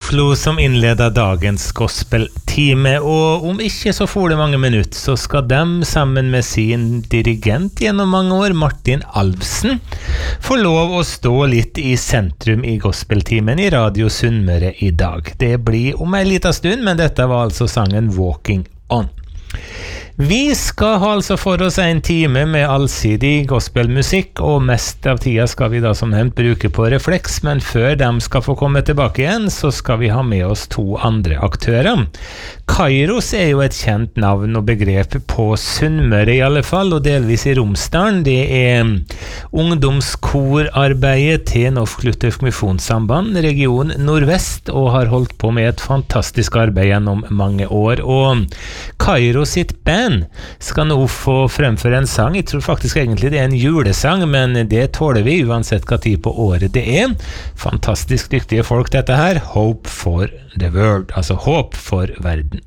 Flo som innleder dagens gospeltime, og om ikke så får det mange minutter, så skal de sammen med sin dirigent gjennom mange år, Martin Alvsen, få lov å stå litt i sentrum i gospeltimen i Radio Sunnmøre i dag. Det blir om en liten stund, men dette var altså sangen Walking On. Vi skal ha altså for oss en time med allsidig gospelmusikk, og mest av tida skal vi da som nevnt bruke på Reflex, men før de skal få komme tilbake igjen, så skal vi ha med oss to andre aktører. Kairos er jo et kjent navn og begrep på Sunnmøre i alle fall, og delvis i Romsdalen. Det er ungdomskorarbeidet til Norsk Luthersk Misjonssamband, region Nordvest, og har holdt på med et fantastisk arbeid gjennom mange år, og Kairos sitt band skal nå få fremføre en sang. Jeg tror faktisk egentlig det er en julesang, men det tåler vi uansett hva tid på året det er. Fantastisk dyktige folk dette her. Hope for the world, altså håp for verden.